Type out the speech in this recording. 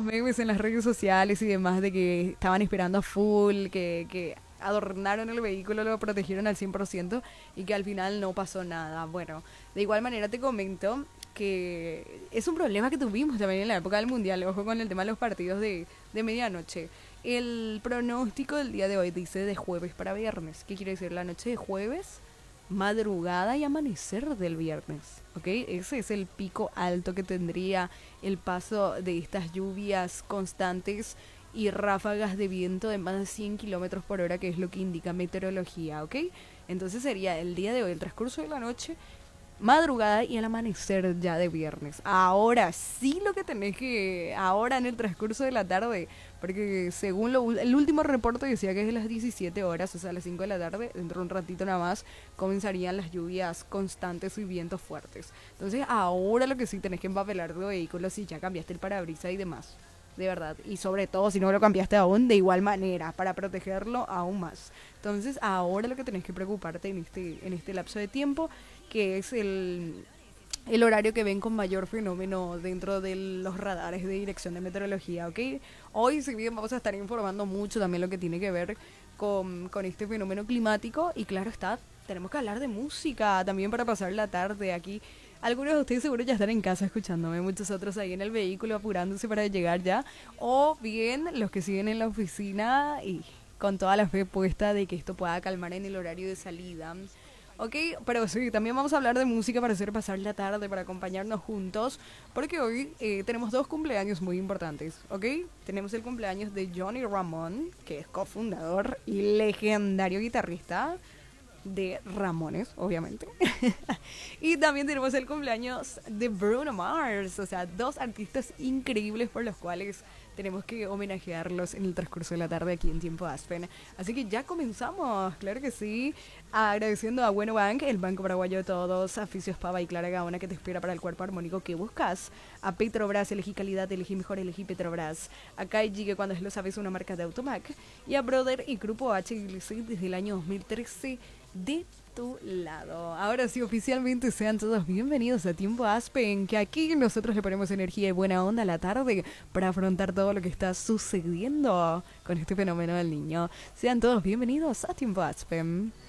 muchísimos memes en las redes sociales y demás de que estaban esperando a full, que adornaron el vehículo, lo protegieron al 100% y que al final no pasó nada. Bueno, de igual manera te comento que es un problema que tuvimos también en la época del Mundial, ojo con el tema de los partidos de medianoche. El pronóstico del día de hoy dice de jueves para viernes. ¿Qué quiere decir? La noche de jueves, madrugada y amanecer del viernes, ¿ok? Ese es el pico alto que tendría el paso de estas lluvias constantes y ráfagas de viento de más de 100 kilómetros por hora, que es lo que indica meteorología, ¿ok? Entonces sería el día de hoy, el transcurso de la noche, madrugada y el amanecer ya de viernes. Ahora sí lo que tenés que, ahora en el transcurso de la tarde, porque según el último reporte decía que es de las 17 horas, o sea, a las 5 de la tarde, dentro de un ratito nada más, comenzarían las lluvias constantes y vientos fuertes. Entonces ahora lo que sí tenés que empapelar tu vehículo si ya cambiaste el parabrisas y demás. De verdad, y sobre todo si no lo cambiaste aún, de igual manera, para protegerlo aún más. Entonces ahora lo que tenés que preocuparte en este lapso de tiempo, que es el horario que ven con mayor fenómeno dentro de los radares de dirección de meteorología, ¿ok? Hoy, si bien vamos a estar informando mucho también lo que tiene que ver con este fenómeno climático, y claro está, tenemos que hablar de música también para pasar la tarde aquí. Algunos de ustedes seguro ya están en casa escuchándome, muchos otros ahí en el vehículo apurándose para llegar ya, o bien los que siguen en la oficina y con toda la fe puesta de que esto pueda calmar en el horario de salida. Ok, pero sí, también vamos a hablar de música para hacer pasar la tarde, para acompañarnos juntos, porque hoy tenemos dos cumpleaños muy importantes, ¿ok? Tenemos el cumpleaños de Johnny Ramón, que es cofundador y legendario guitarrista de Ramones, obviamente. Y también tenemos el cumpleaños de Bruno Mars, o sea, dos artistas increíbles por los cuales tenemos que homenajearlos en el transcurso de la tarde aquí en Tiempo Aspen. Así que ya comenzamos, claro que sí, agradeciendo a Bueno Bank, el banco paraguayo de todos, a Fisios Pava y Clara Gaona, que te espera para el cuerpo armónico que buscas, a Petrobras, elegí calidad, elegí mejor, elegí Petrobras, a Kaiji, que cuando lo sabes una marca de Automac, y a Brother y Grupo H desde el año 2013 de tu lado. Ahora sí, oficialmente sean todos bienvenidos a Tiempo Aspen, que aquí nosotros le ponemos energía y buena onda a la tarde para afrontar todo lo que está sucediendo con este fenómeno del niño. Sean todos bienvenidos a Tiempo Aspen.